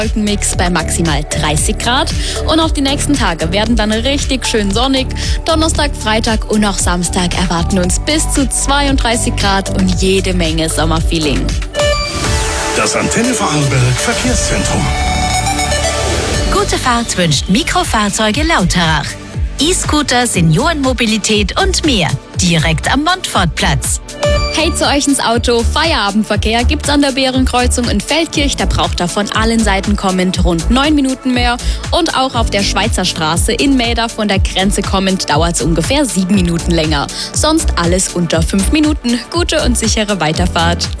Wolkenmix bei maximal 30 Grad und auch die nächsten Tage werden dann richtig schön sonnig. Donnerstag, Freitag und auch Samstag erwarten uns bis zu 32 Grad und jede Menge Sommerfeeling. Das Antenne Vorarlberg Verkehrszentrum. Gute Fahrt wünscht Mikrofahrzeuge Lauterach. E-Scooter, Seniorenmobilität und mehr. Direkt am Montfortplatz. Hey zu euch ins Auto. Feierabendverkehr gibt's an der Bärenkreuzung in Feldkirch. Da braucht ihr von allen Seiten kommend rund 9 Minuten mehr. Und auch auf der Schweizer Straße in Mäder von der Grenze kommend dauert's ungefähr 7 Minuten länger. Sonst alles unter 5 Minuten. Gute und sichere Weiterfahrt.